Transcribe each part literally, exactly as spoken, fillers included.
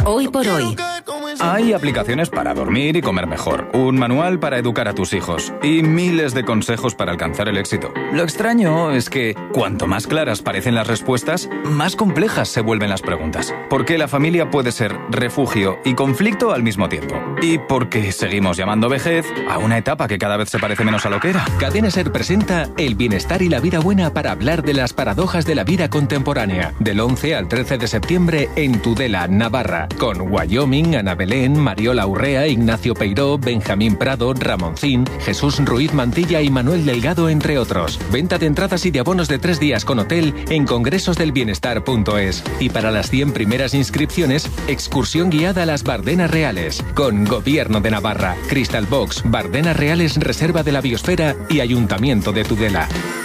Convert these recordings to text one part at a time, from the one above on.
Hoy por hoy. Hay aplicaciones para dormir y comer mejor, un manual para educar a tus hijos y miles de consejos para alcanzar el éxito. Lo extraño es que cuanto más claras parecen las respuestas, más complejas se vuelven las preguntas. Porque la familia puede ser refugio y conflicto al mismo tiempo. Y porque seguimos llamando vejez a una etapa que cada vez se parece menos a lo que era. Cadena Ser presenta El bienestar y la vida buena para hablar de las paradojas de la vida contemporánea. Del once al trece de septiembre en Tudela, Navarra. Con Wyoming, Ana Belén, Mariola Urrea, Ignacio Peiró, Benjamín Prado, Ramoncín, Jesús Ruiz Mantilla y Manuel Delgado, entre otros. Venta de entradas y de abonos de tres días con hotel en congresosdelbienestar punto es. Y para las cien primeras inscripciones, excursión guiada a las Bardenas Reales. Con Gobierno de Navarra, Crystal Box, Bardenas Reales, Reserva de la Biosfera y Ayuntamiento de Tudela.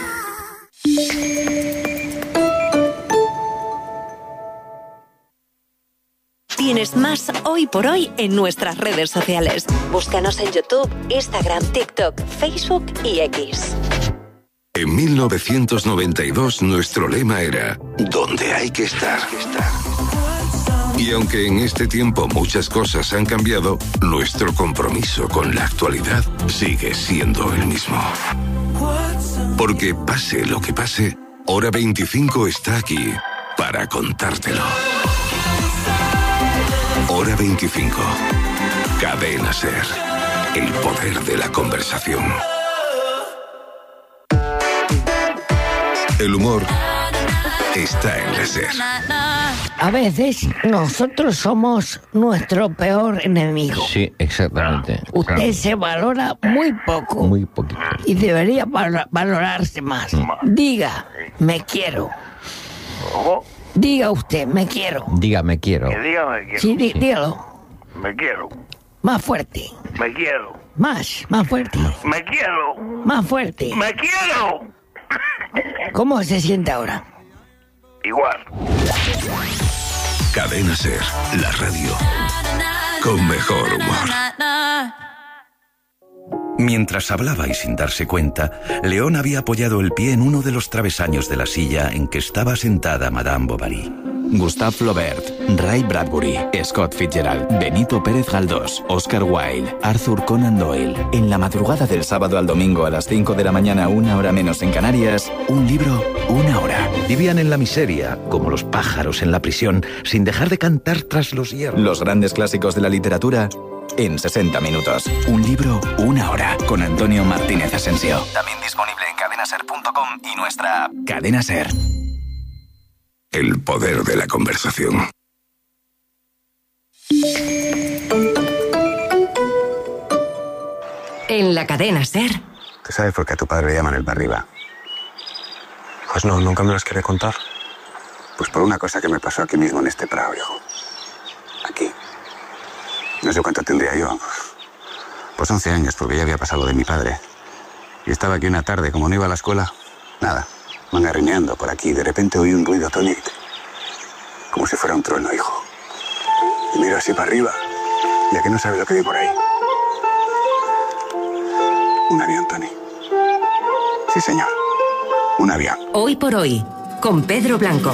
Tienes más Hoy por Hoy en nuestras redes sociales. Búscanos en YouTube, Instagram, TikTok, Facebook y X. En mil novecientos noventa y dos nuestro lema era «Donde hay que estar». Y aunque en este tiempo muchas cosas han cambiado, nuestro compromiso con la actualidad sigue siendo el mismo. Porque pase lo que pase, Hora veinticinco está aquí para contártelo. Hora veinticinco. Cadena Ser. El poder de la conversación. El humor está en la Ser. A veces nosotros somos nuestro peor enemigo. Sí, exactamente. Usted claro. se valora muy poco. Muy poquito. Y debería val- valorarse más. Diga, me quiero. ¿Cómo? Diga usted, me quiero. Diga, me quiero. Que diga me quiero. Sí, dí- dígalo. Me quiero. Más fuerte. Me quiero. Más, más fuerte. Me quiero. Más fuerte. Me quiero. ¿Cómo se siente ahora? Igual. Cadena Ser, la radio con mejor humor. Mientras hablaba y sin darse cuenta, León había apoyado el pie en uno de los travesaños de la silla en que estaba sentada Madame Bovary. Gustave Flaubert, Ray Bradbury, Scott Fitzgerald, Benito Pérez Galdós, Oscar Wilde, Arthur Conan Doyle. En la madrugada del sábado al domingo a las cinco de la mañana, una hora menos en Canarias, un libro, una hora. Vivían en la miseria, como los pájaros en la prisión, sin dejar de cantar tras los hierros. Los grandes clásicos de la literatura en sesenta minutos. Un libro, una hora. Con Antonio Martínez Asensio. También disponible en cadenaser punto com y nuestra app Cadena Ser. El poder de la conversación. En la Cadena Ser. ¿Tú sabes por qué a tu padre le llaman el barriba? Pues no, nunca me las quiere contar. Pues por una cosa que me pasó aquí mismo en este prado, hijo. Aquí. No sé cuánto tendría yo. Pues once años, porque ya había pasado lo de mi padre. Y estaba aquí una tarde, como no iba a la escuela, nada, mangarrineando por aquí. De repente oí un ruido, Tony, como si fuera un trueno, hijo. Y miro así para arriba, ya que no sabe lo que hay por ahí. Un avión, Tony. Sí, señor. Un avión. Hoy por Hoy, con Pedro Blanco.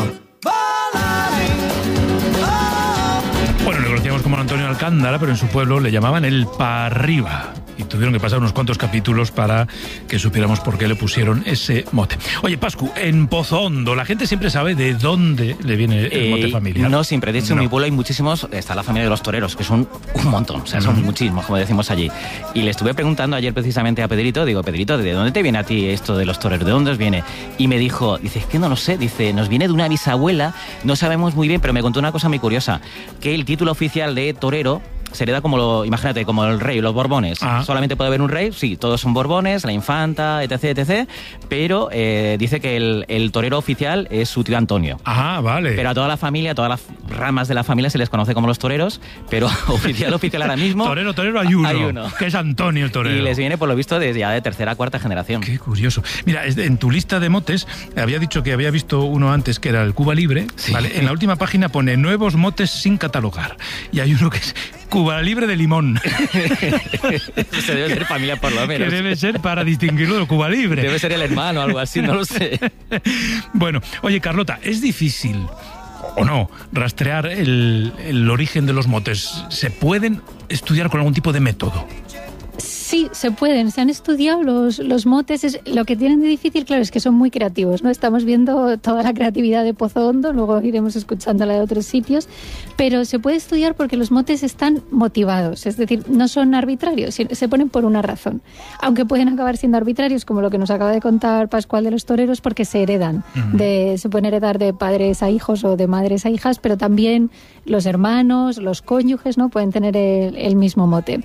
Bueno, le conocíamos como Antonio Alcántara, pero en su pueblo le llamaban el Parriba. Y tuvieron que pasar unos cuantos capítulos para que supiéramos por qué le pusieron ese mote. Oye, Pascu, en Pozo Hondo, la gente siempre sabe de dónde le viene el mote eh, familiar. No siempre. De hecho, no. en mi pueblo hay muchísimos. Está la familia de los toreros, que son un montón. O sea, son mm. muchísimos, como decimos allí. Y le estuve preguntando ayer precisamente a Pedrito, digo, Pedrito, ¿de dónde te viene a ti esto de los toreros? ¿De dónde os viene? Y me dijo, dice, es que no lo sé. Dice, nos viene de una bisabuela, no sabemos muy bien, pero me contó una cosa muy curiosa, que el título oficial de torero se hereda como, lo, imagínate, como el rey, los borbones. Ah. Solamente puede haber un rey, sí, todos son borbones, la infanta, etc, etcétera. Pero eh, dice que el, el torero oficial es su tío Antonio. Ah, vale. Pero a toda la familia, a todas las ramas de la familia se les conoce como los toreros, pero oficial, oficial ahora mismo... Torero, torero, hay uno, hay uno. Que es Antonio el torero. Y les viene, por lo visto, desde ya de tercera, cuarta generación. Qué curioso. Mira, en tu lista de motes, había dicho que había visto uno antes que era el Cuba Libre, sí. ¿Vale? En la última página pone nuevos motes sin catalogar. Y hay uno que es Cuba Libre de limón. Se debe ser familia por lo menos. Que debe ser para distinguirlo de Cuba Libre. Debe ser el hermano o algo así, no lo sé. Bueno, oye, Carlota, es difícil o no, rastrear el, el origen de los motes. ¿Se pueden estudiar con algún tipo de método? Sí, se pueden, se han estudiado los, los motes. Es, lo que tienen de difícil, claro, es que son muy creativos, ¿no? Estamos viendo toda la creatividad de Pozo Hondo, luego iremos escuchando la de otros sitios, pero se puede estudiar porque los motes están motivados, es decir, no son arbitrarios, se ponen por una razón, aunque pueden acabar siendo arbitrarios, como lo que nos acaba de contar Pascual de los toreros, porque se heredan, uh-huh. de, se pueden heredar de padres a hijos o de madres a hijas, pero también los hermanos, los cónyuges, ¿no? Pueden tener el, el mismo mote.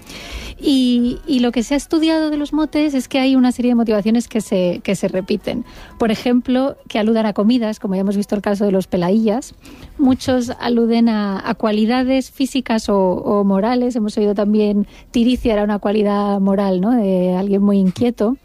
Y, y lo que se ha estudiado de los motes es que hay una serie de motivaciones que se, que se repiten. Por ejemplo, que aludan a comidas, como ya hemos visto el caso de los pelaillas. Muchos aluden a, a cualidades físicas o, o morales. Hemos oído también tiricia era una cualidad moral, ¿no? De alguien muy inquieto.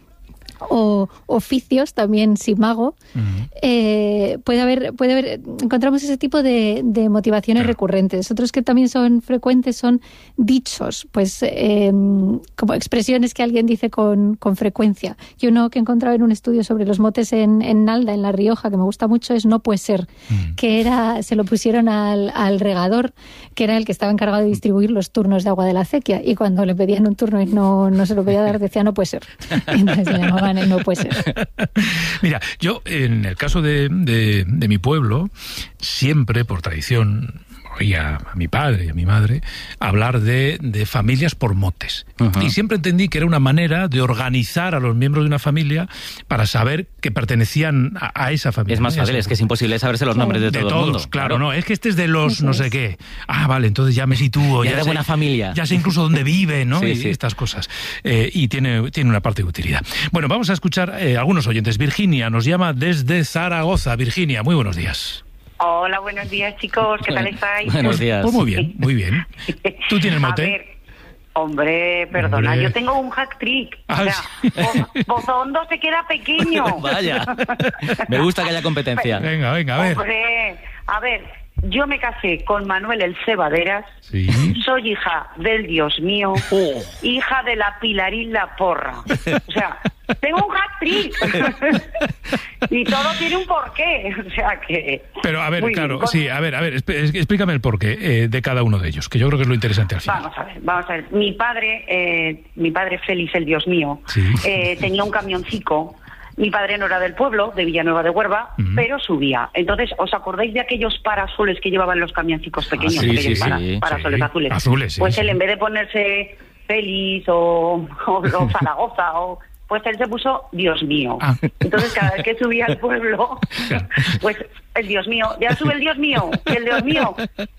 O oficios, también simago. Uh-huh. Eh, puede haber, puede haber, encontramos ese tipo de, de motivaciones claro. recurrentes. Otros que también son frecuentes son dichos, pues eh, como expresiones que alguien dice con, con frecuencia. Y uno que he encontrado en un estudio sobre los motes en, en Nalda, en La Rioja, que me gusta mucho, es no puede ser, uh-huh. que era, se lo pusieron al, al regador, que era el que estaba encargado de distribuir los turnos de agua de la acequia, y cuando le pedían un turno y no, no se lo podía dar, decía no puede ser. Entonces se llamaban no puede ser. Mira, yo en el caso de, de, de mi pueblo, siempre por tradición oía a mi padre y a mi madre hablar de, de familias por motes. Uh-huh. Y siempre entendí que era una manera de organizar a los miembros de una familia para saber que pertenecían a, a esa familia. Es más fácil, es que es imposible saberse los nombres de, de todo todos, el mundo. Claro, claro, no, es que este es de los Eso no sé es. qué. Ah, vale, entonces ya me sitúo. Ya, ya de sé, buena familia. Ya sé incluso dónde vive, ¿no? Sí, y sí. estas cosas. Eh, y tiene, tiene una parte de utilidad. Bueno, vamos a escuchar eh, algunos oyentes. Virginia nos llama desde Zaragoza. Virginia, muy buenos días. Hola, buenos días, chicos. ¿Qué tal estáis? Buenos días. Pues muy bien, muy bien. ¿Tú tienes mote? A ver, hombre, perdona, hombre. yo tengo un hack trick. Ah, o sea, Pozo Hondo se queda pequeño. Vaya, me gusta que haya competencia. Venga, venga, a ver. Hombre, a ver, yo me casé con Manuel el Cebaderas. Sí. Soy hija del Dios mío, oh. hija de la Pilarín la Porra. O sea, tengo un hack trick. Y todo tiene un porqué. O sea que... Pero a ver, claro, bien. sí, a ver, a ver, explícame el porqué eh, de cada uno de ellos, que yo creo que es lo interesante al final. Vamos a ver, vamos a ver. Mi padre, eh, mi padre Félix, el Dios mío, sí. eh, tenía un camioncico. Mi padre no era del pueblo, de Villanueva de Huerva, uh-huh. pero subía. Entonces, ¿os acordáis de aquellos parasoles que llevaban los camioncicos pequeños? Ah, sí, aquellos sí, para, sí, parasoles sí. azules. Azules, sí, Pues sí. él, en vez de ponerse Félix o, o, o Zaragoza, o, pues él se puso Dios mío. Ah. Entonces, cada vez que subía al pueblo, pues el Dios mío, ya sube el Dios mío, y el Dios mío.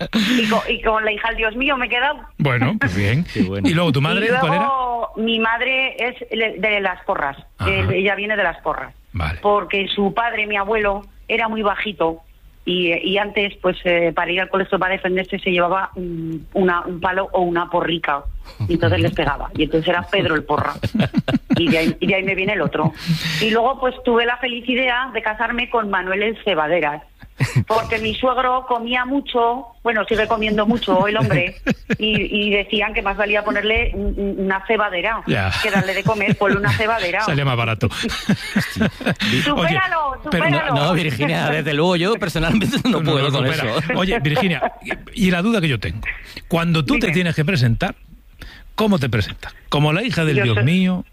Y con, y con la hija del Dios mío me he quedado. Bueno, pues bien. Qué bueno. ¿Y luego tu madre, y luego, cuál era? Mi madre es de las Porras. Eh, ella viene de las Porras. Vale. Porque su padre, mi abuelo, era muy bajito y, y antes, pues eh, para ir al colegio para defenderse se llevaba un, una, un palo o una porrica y entonces les pegaba. Y entonces era Pedro el Porra. Y de, ahí, y de ahí me viene el otro. Y luego pues tuve la feliz idea de casarme con Manuel el Cebaderas. Porque mi suegro comía mucho, bueno, sigue comiendo mucho el hombre, y, y decían que más valía ponerle una cebadera ya. que darle de comer, ponle una cebadera. Sale más barato. Supéralo, supéralo. No, no, Virginia, desde luego yo personalmente no, no puedo no, con eso. Oye, Virginia, y la duda que yo tengo, cuando tú Dime. te tienes que presentar, ¿cómo te presentas? ¿Como la hija del yo Dios soy... mío?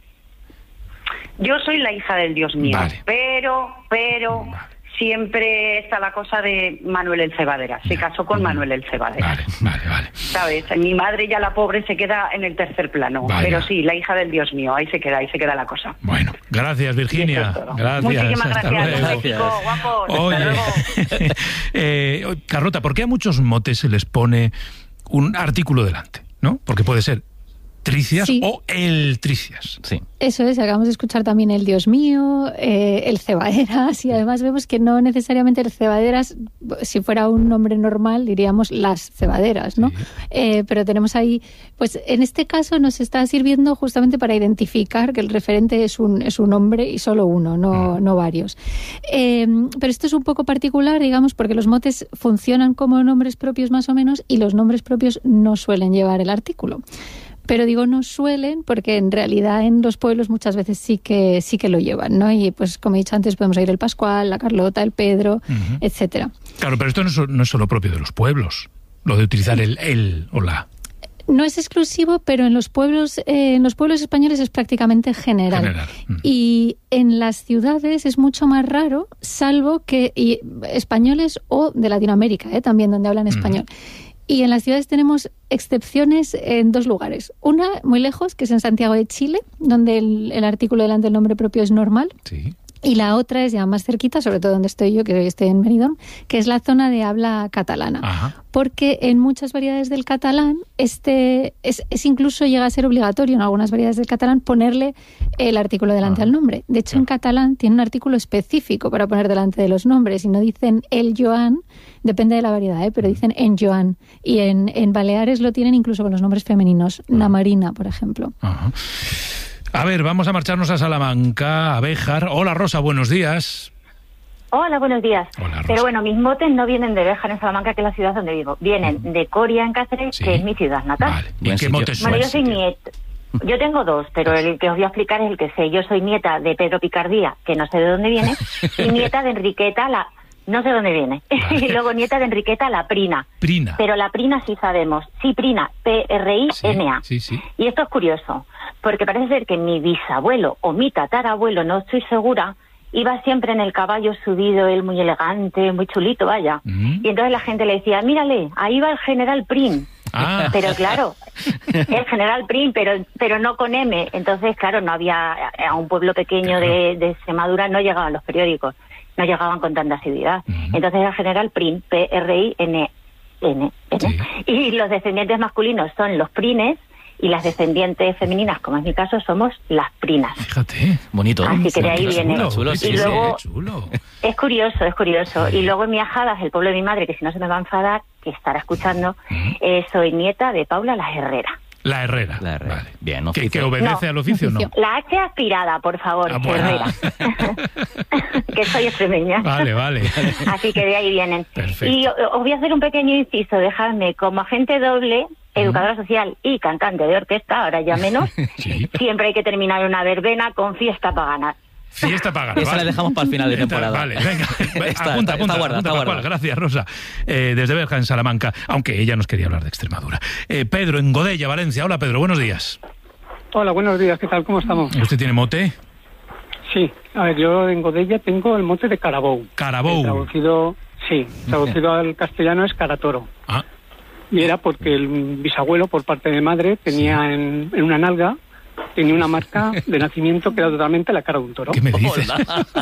Yo soy la hija del Dios mío, vale. pero, pero... Vale. Siempre está la cosa de Manuel el Cebaderas. Se casó con Manuel el Cebaderas. Vale, vale, vale. ¿Sabes? Mi madre ya la pobre se queda en el tercer plano. Vaya. Pero sí, la hija del Dios mío. Ahí se queda, ahí se queda la cosa. Bueno, gracias, Virginia. Gracias. Muchísimas Hasta gracias. luego. Chico, guapos. Oye, Hasta luego. eh, Carlota, ¿por qué a muchos motes se les pone un artículo delante? ¿No? Porque puede ser tricias sí. o el tricias. Sí. Eso es, acabamos de escuchar también el Dios mío, eh, el Cebaderas, y además vemos que no necesariamente el Cebaderas, si fuera un nombre normal diríamos las cebaderas, ¿no? Sí. Eh, pero tenemos ahí, pues en este caso nos está sirviendo justamente para identificar que el referente es un, es un hombre y solo uno, no, mm. no varios. Eh, pero esto es un poco particular, digamos, porque los motes funcionan como nombres propios más o menos y los nombres propios no suelen llevar el artículo. Pero digo no suelen porque en realidad en los pueblos muchas veces sí que sí que lo llevan, ¿no? Y pues como he dicho antes podemos ir el Pascual, la Carlota, el Pedro, uh-huh. etcétera. Claro, pero esto no es, no es solo propio de los pueblos, lo de utilizar el el o la. No es exclusivo, pero en los pueblos, eh, en los pueblos españoles es prácticamente general. general. Mm. Y en las ciudades es mucho más raro, salvo que y, españoles o de Latinoamérica, eh, también donde hablan español. Mm. Y en las ciudades tenemos excepciones en dos lugares. Una muy lejos, que es en Santiago de Chile, donde el, el artículo delante del nombre propio es normal. Sí. Y la otra es ya más cerquita, sobre todo donde estoy yo, que hoy estoy en Benidorm, que es la zona de habla catalana. Ajá. Porque en muchas variedades del catalán este es, es incluso llega a ser obligatorio en algunas variedades del catalán ponerle el artículo delante Ajá. al nombre. De hecho, Ajá. en catalán tiene un artículo específico para poner delante de los nombres y no dicen el Joan, depende de la variedad, ¿eh? Pero dicen en Joan. Y en, en Baleares lo tienen incluso con los nombres femeninos, Ajá. Namarina, por ejemplo. Ajá. A ver, vamos a marcharnos a Salamanca, a Béjar. Hola, Rosa, buenos días. Hola, buenos días. Hola, Rosa. Pero bueno, mis motes no vienen de Béjar en Salamanca, que es la ciudad donde vivo. Vienen de Coria en Cáceres, sí. que es mi ciudad natal. Vale. ¿Y qué motes son? Bueno, yo soy nieta. Yo tengo dos, pero el que os voy a explicar es el que sé. Yo soy nieta de Pedro Picardía, que no sé de dónde viene, y nieta de Enriqueta, la... no sé dónde viene. Vale. Y luego nieta de Enriqueta, la Prina. Prina. Pero la Prina sí sabemos. Sí, Prina, P R I N A. Sí, sí, sí. Y esto es curioso, porque parece ser que mi bisabuelo o mi tatarabuelo, no estoy segura, iba siempre en el caballo subido, él muy elegante, muy chulito, vaya. Mm. Y entonces la gente le decía, mírale, ahí va el general Prim. Ah. Pero claro, el general Prim, pero pero no con M. Entonces, claro, no había, a un pueblo pequeño claro. de, de Extremadura no llegaban los periódicos, no llegaban con tanta asiduidad. Uh-huh. Entonces el general Prim, P R I N N. Sí. Y los descendientes masculinos son los Prines, y las descendientes femeninas, como es mi caso, somos las Prinas. Fíjate, bonito. Así que de ahí viene. Chulo, chulo, sí, y luego, sí, chulo. Es curioso, es curioso. Sí. Y luego en mi Ajadas, el pueblo de mi madre, que si no se me va a enfadar, que estará escuchando, uh-huh. eh, soy nieta de Paula la Herrera. La Herrera. La Herrera. Vale. Bien, ¿Que, ¿Que obedece no, al oficio o no? La H aspirada, por favor, ah, bueno. Herrera. Que soy extremeña. Vale, vale. Así que de ahí vienen. Perfecto. Y os voy a hacer un pequeño inciso, dejadme, como agente doble, educadora social y cantante de orquesta, ahora ya menos, sí. Siempre hay que terminar una verbena con fiesta pagana. Fiesta pagana. Esa vale. la dejamos para el final de temporada. Vale, venga. está, apunta, está, apunta, está guarda, apunta, está Pascual. Gracias, Rosa. Eh, desde Berja, en Salamanca, aunque ella nos quería hablar de Extremadura. Eh, Pedro, en Godella, Valencia. Hola, Pedro, buenos días. Hola, buenos días. ¿Qué tal? ¿Cómo estamos? ¿Usted tiene mote? Sí. A ver, yo en Godella tengo el mote de Carabou. Carabou. Traducido, sí, traducido al castellano es Caratoro. Ah. Y era porque el bisabuelo, por parte de madre, tenía sí. en, en una nalga, tenía una marca de nacimiento que era totalmente la cara de un toro. ¿Qué me dices?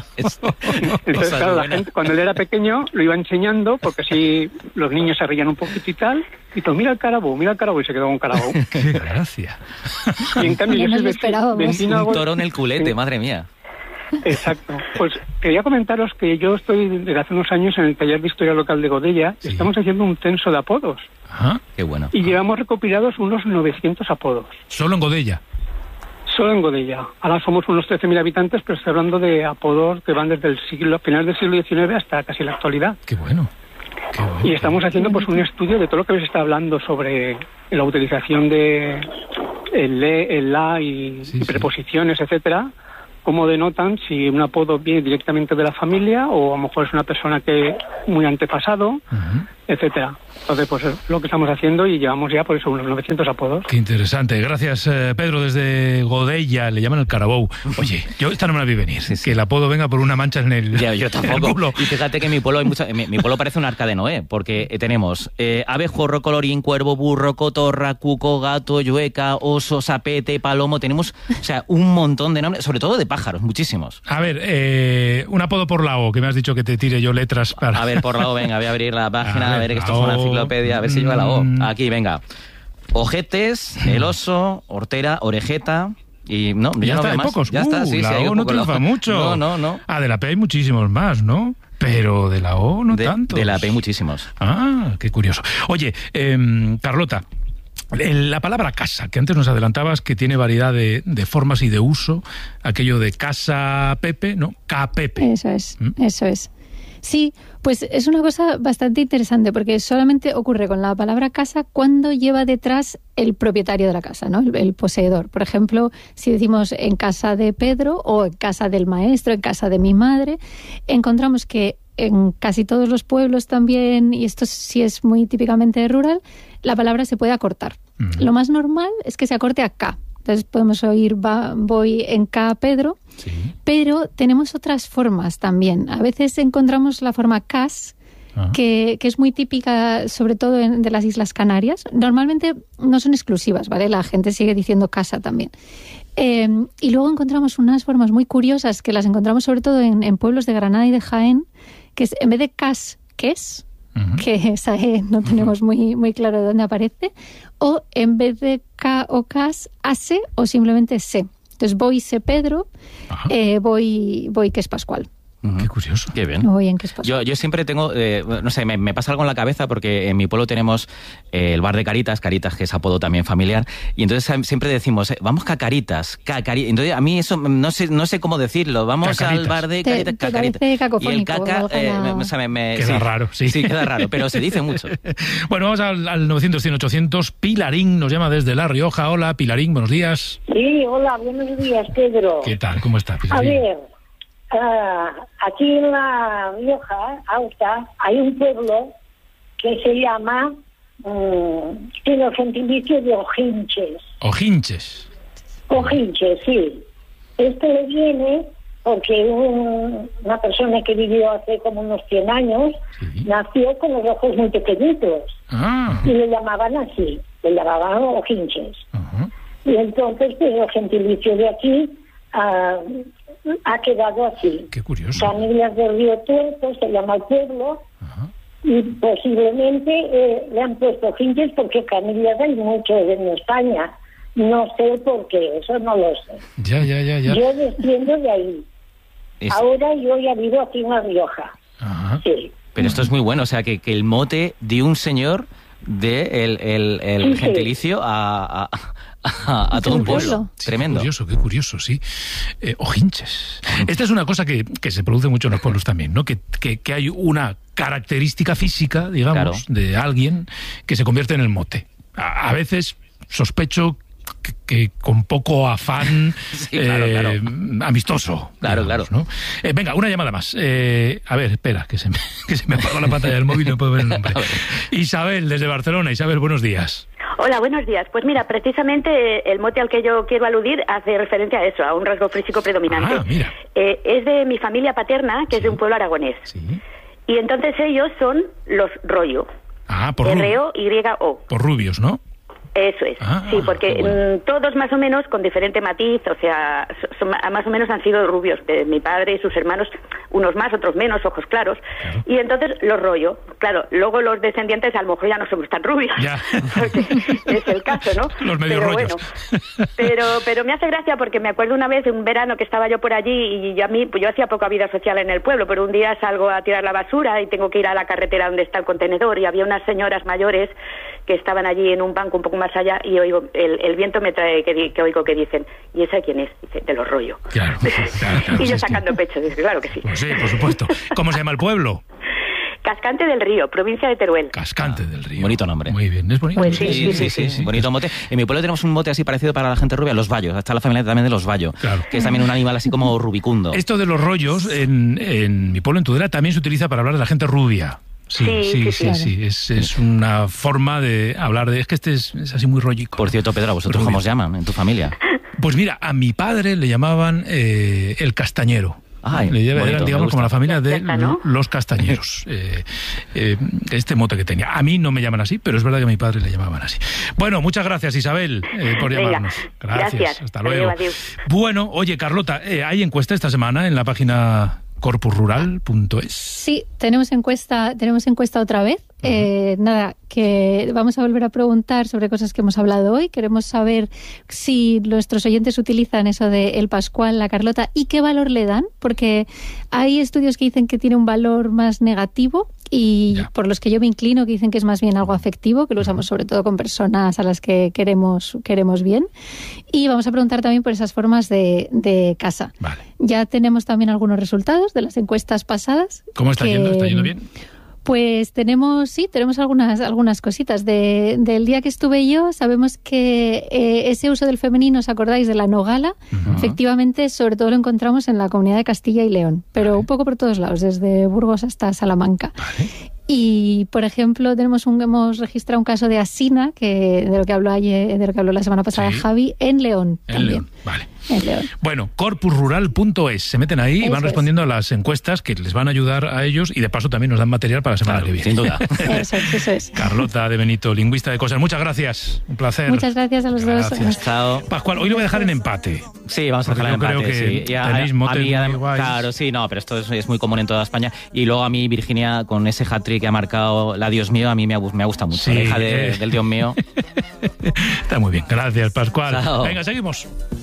Entonces, claro, la gente, cuando él era pequeño, lo iba enseñando, porque así los niños se reían un poquito y tal, y todo, mira el carabú, mira el carabú, y se quedó con carabú. ¡Qué gracia! Y en cambio, yo soy vecino... Un toro en el culete, sí. Madre mía. Exacto. Pues quería comentaros que yo estoy desde hace unos años en el taller de historia local de Godella. Sí. Estamos haciendo un censo de apodos. Ajá, qué bueno. Y llevamos recopilados unos novecientos apodos. ¿Solo en Godella? Solo en Godella. Ahora somos unos trece mil habitantes, pero estoy hablando de apodos que van desde el siglo, final del siglo diecinueve hasta casi la actualidad. Qué bueno. Qué bueno. Y estamos haciendo pues un estudio de todo lo que habéis estado hablando sobre la utilización de el le, el la y, sí, y preposiciones, sí. etcétera. Cómo denotan si un apodo viene directamente de la familia o a lo mejor es una persona que muy antepasado, uh-huh. etcétera. Entonces, pues es lo que estamos haciendo y llevamos ya por eso unos novecientos apodos. Qué interesante. Gracias, eh, Pedro, desde Godella, le llaman el Carabou. Oye, yo esta no me la vi venir, sí, sí. que el apodo venga por una mancha en el Ya, yo tampoco. Y fíjate que en mi pueblo hay mucha, mi, mi pueblo parece un arca de Noé, porque tenemos eh, ave, jorro, colorín, cuervo, burro, cotorra, cuco, gato, llueca, oso, sapete, palomo. Tenemos, o sea, un montón de nombres, sobre todo de pájaros, muchísimos. A ver, eh, un apodo por la O, que me has dicho que te tire yo letras para... A ver, por la O, venga, voy a abrir la página, a ver, a ver que esto es una enciclopedia, a ver si llega la O. Aquí, venga. Ojetes, el oso, hortera, orejeta... Y no, ya, ya no está, hay más. pocos. Ya uh, está, sí, la sí, O no triunfa mucho. No, no, no. Ah, de la P hay muchísimos más, ¿no? Pero de la O no de, tantos. De la P hay muchísimos. Ah, qué curioso. Oye, eh, Carlota, la palabra casa, que antes nos adelantabas que tiene variedad de, de formas y de uso, aquello de casa Pepe, ¿no? Capepe. Eso es, ¿Mm? eso es. Sí, pues es una cosa bastante interesante porque solamente ocurre con la palabra casa cuando lleva detrás el propietario de la casa, ¿no? El, el poseedor. Por ejemplo, si decimos en casa de Pedro o en casa del maestro, en casa de mi madre, encontramos que en casi todos los pueblos también, y esto sí es muy típicamente rural, la palabra se puede acortar. Uh-huh. Lo más normal es que se acorte a K. Entonces podemos oír va, voy en K Pedro, sí. Pero tenemos otras formas también. A veces encontramos la forma cas, uh-huh. que, que es muy típica sobre todo en, de las Islas Canarias. Normalmente no son exclusivas, ¿vale? La gente sigue diciendo casa también. Eh, y luego encontramos unas formas muy curiosas que las encontramos sobre todo en, en pueblos de Granada y de Jaén, que es en vez de cas, que es, uh-huh. que esa E no tenemos muy, muy claro de dónde aparece, o en vez de K o cas, ase o simplemente se. Entonces voy se Pedro, eh, voy, voy que es Pascual. Uh-huh. Qué curioso. Qué bien. Voy en que es Pascual. Yo, yo siempre tengo, eh, no sé, me, me pasa algo en la cabeza porque en mi pueblo tenemos eh, el bar de Caritas, Caritas que es apodo también familiar, y entonces siempre decimos, eh, vamos Cacaritas, Cacaritas. Entonces a mí eso no sé no sé cómo decirlo, vamos Cacaritas. Al bar de Caritas, te, te parece cacofónico. Y el caca, eh, me, o sea, me, me, queda sí, raro, sí. Sí, queda raro, pero se dice mucho. Bueno, vamos al, al novecientos, cien, ochocientos. Pilarín nos llama desde La Rioja. Hola, Pilarín, buenos días. Sí, hola, buenos días, Pedro. ¿Qué tal? ¿Cómo está, Pilarín? A ver, uh, aquí en La Rioja Alta hay un pueblo que se llama, um, tiene el gentilicio de Ojinches. Ojinches. Ojinches, sí. Esto le viene porque un, una persona que vivió hace como unos cien años, sí. Nació con los ojos muy pequeñitos. Ah. Y le llamaban así, le llamaban Ojinches. Uh-huh. Y entonces, pues, el gentilicio de aquí uh, ha quedado así. Qué curioso. Canillas del Río Tuerto se llama el pueblo. Uh-huh. Y posiblemente eh, le han puesto Ojinches porque Canillas hay muchos en España. No sé por qué, eso no lo sé. Ya, ya, ya, ya. Yo desciendo de ahí. Es... Ahora yo ya vivo aquí en La Rioja. Ajá. Sí. Pero esto es muy bueno, o sea, que, que el mote de un señor de el, el, el sí, gentilicio sí. a, a, a, a todo un pueblo. Sí, tremendo. Qué curioso, qué curioso, sí. Eh, Ojinches. Esta es una cosa que, que se produce mucho en los pueblos también, ¿no? Que, que, que hay una característica física, digamos, claro. de alguien que se convierte en el mote. A, a veces sospecho Que, que con poco afán sí, claro, eh, claro. amistoso. Claro, digamos, claro. ¿no? Eh, venga, una llamada más. Eh, a ver, espera, que se, me, que se me apagó la pantalla del móvil y no puedo ver el nombre. Isabel, desde Barcelona. Isabel, buenos días. Hola, buenos días. Pues mira, precisamente el mote al que yo quiero aludir hace referencia a eso, a un rasgo físico predominante. Ah, mira. Eh, es de mi familia paterna, que sí. es de un pueblo aragonés. Sí. Y entonces ellos son los Rollo. Ah, por R O Y O. Por rubios, ¿no? Eso es, ah, sí, porque bueno. todos más o menos con diferente matiz, o sea, son, más o menos han sido rubios, de mi padre y sus hermanos, unos más, otros menos, ojos claros, claro. Y entonces los Rollo, claro, luego los descendientes a lo mejor ya no somos tan rubios, ya. Porque es el caso, ¿no? Los medio pero rollos. Bueno, pero, pero me hace gracia porque me acuerdo una vez de un verano que estaba yo por allí y a mí, pues yo hacía poca vida social en el pueblo, pero un día salgo a tirar la basura y tengo que ir a la carretera donde está el contenedor y había unas señoras mayores que estaban allí en un banco un poco más allá y oigo, el, el viento me trae que, que oigo que dicen, ¿y esa quién es? Dice, de los Rollo. Claro, claro, claro, y yo sí, sacando sí. pecho, dice, claro que sí. Pues sí, por supuesto. ¿Cómo se llama el pueblo? Cascante del Río, provincia de Teruel. Cascante del Río. Bonito nombre. Muy bien, es bonito. Pues sí, sí, sí, sí, sí. Bonito mote. En mi pueblo tenemos un mote así parecido para la gente rubia, los Vallos. Está la familia también de los Vallo, claro. Que es también un animal así como rubicundo. Esto de los rollos, en, en mi pueblo, en Tudela, también se utiliza para hablar de la gente rubia. Sí, sí, sí, sí, sí, claro. sí. Es, es una forma de hablar de... Es que este es, es así muy rollico. Por cierto, Pedro, ¿a vosotros cómo os llaman en tu familia? Pues mira, a mi padre le llamaban eh, el castañero. Ay, le lleva, bonito, eran, digamos, como la familia de ¿no? los castañeros. Eh, eh, este mote que tenía. A mí no me llaman así, pero es verdad que a mi padre le llamaban así. Bueno, muchas gracias, Isabel, eh, por llamarnos. Venga, gracias. gracias. Hasta luego. Adiós. Bueno, oye, Carlota, eh, ¿hay encuesta esta semana en la página corpus rural punto es? Sí, tenemos encuesta, tenemos encuesta otra vez. Eh, nada, que vamos a volver a preguntar sobre cosas que hemos hablado hoy. Queremos saber si nuestros oyentes utilizan eso de el Pascual, la Carlota, y qué valor le dan, porque hay estudios que dicen que tiene un valor más negativo y ya. por los que yo me inclino, que dicen que es más bien algo afectivo, que lo usamos sobre todo con personas a las que queremos, queremos bien. Y vamos a preguntar también por esas formas de, de casa. Vale. Ya tenemos también algunos resultados de las encuestas pasadas. ¿Cómo está que, yendo? ¿Está yendo bien? Pues tenemos, sí, tenemos algunas, algunas cositas. De, del día que estuve yo, sabemos que eh, ese uso del femenino, ¿os acordáis de la nogala? Uh-huh. Efectivamente, sobre todo lo encontramos en la comunidad de Castilla y León, pero vale. un poco por todos lados, desde Burgos hasta Salamanca. Vale. Y, por ejemplo, tenemos un, hemos registrado un caso de asina, que de lo que habló ayer, de lo que habló la semana pasada sí. Javi, en León. En también. León, vale. En León. Bueno, corpus rural punto es. Se meten ahí Eso y van respondiendo es. a las encuestas que les van a ayudar a ellos y de paso también nos dan material para la semana claro, que viene. Sin duda. Eso es, eso es. Carlota de Benito, lingüista de cosas. Muchas gracias. Un placer. Muchas gracias a los gracias. dos. Chao. Pascual, hoy lo voy a dejar en empate. Sí, vamos a dejarlo en empate. Que sí. a, tenéis motes a mí, muy muy guays. Claro, sí, no, pero esto es, es muy común en toda España. Y luego a mí, Virginia, con ese hat-trick que ha marcado la Dios mío, a mí me ha, me ha gustado mucho. Sí, la hija de, eh. del Dios mío. Está muy bien. Gracias, Pascual. Chao. Venga, seguimos.